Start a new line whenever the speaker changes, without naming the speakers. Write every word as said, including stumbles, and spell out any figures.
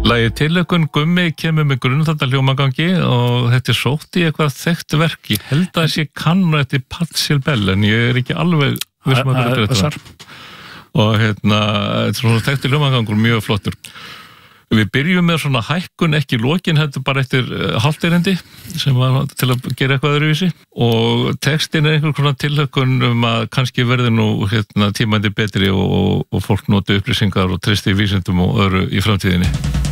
Lagið Tilhlökkun Gummi kemur með grunnþátta hljómagangi og þetta er sótt í eitthvað þekkt verk. Ég held að þessi kann þetta er Pachelbel en ég er ekki alveg viss um að þetta er og hérna, þetta er svona þekkt hljómagangur mjög flottur. Við byrjum með svona hækkun, ekki lokin, þetta bara eftir hálfteirindi sem var til að gera eitthvað öðruvísi og textin er einhver svona tilhlökkun um að kannski verði nú hérna, tímandi betri og, og, og fólk noti upplýsingar og treysti vísindum og öðru í framtíðinni.